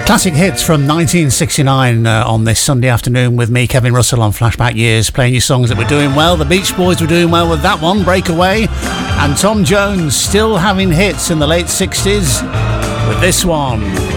Classic hits from 1969 on this Sunday afternoon with me, Kevin Russell, on Flashback Years, playing you songs that were doing well. The Beach Boys were doing well with that one, Breakaway, and Tom Jones still having hits in the late 60s with this one.